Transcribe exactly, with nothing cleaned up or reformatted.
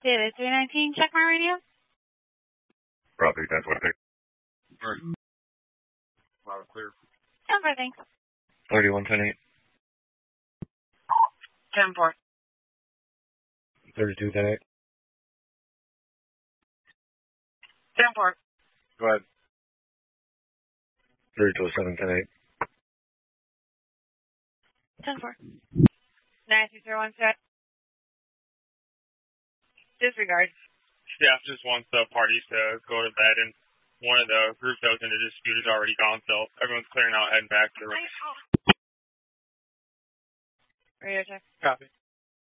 David, three nineteen, check my radio. Property ten twenty-six. Alright. Loud and clear. Okay, thanks. thirty-one ten eight. ten four. thirty-two ten eight. ten four. Go ahead. thirty-two seven ten eight. ten four. nine two zero one set. Disregard. Staff just wants the parties to go to bed, and one of the groups that was in the dispute is already gone, so everyone's clearing out, heading back to the room. Radio check. Copy.